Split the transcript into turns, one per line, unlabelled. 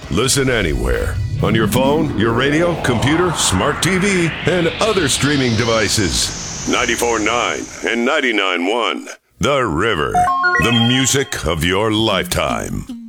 Listen anywhere. On your phone, your radio, computer, smart TV, and other streaming devices. 94.9 and 99.1. The River. The music of your lifetime.